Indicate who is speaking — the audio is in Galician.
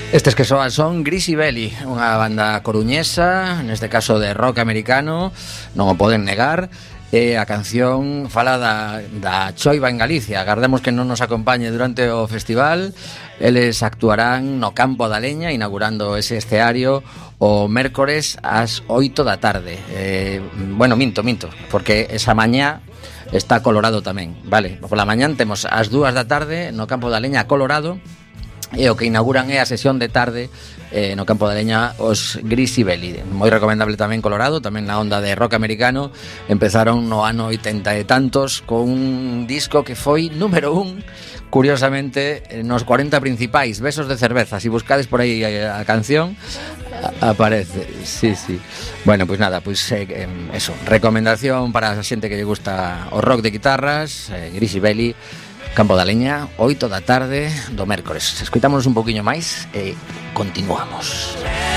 Speaker 1: Estes que soan son Grisi Belli, unha banda coruñesa, neste caso de rock americano, non o poden negar. E a canción fala da choiva en Galicia. Agardemos que non nos acompañe durante o festival. Eles actuarán no Campo da Leña, inaugurando ese escenario o mércores ás 8 da tarde. Bueno, minto, porque esa mañá está Colorado tamén, vale? Pola mañán temos ás 2 da tarde no Campo da Leña Colorado. E o que inauguran é a sesión de tarde no Campo da Leña os Grisi Belli. Moi recomendable tamén Colorado, tamén na onda de rock americano. Empezaron no ano 80 e tantos con un disco que foi número 1, curiosamente, nos 40 principais, Besos de cerveza. Si buscades por aí a canción, aparece. Sí. Bueno, pois nada, eso, recomendación para a xente que lle gusta o rock de guitarras, Grisi Belli, Campo da Leña, 8 da tarde do mércores. Escoitámonos un poquinho máis e continuamos.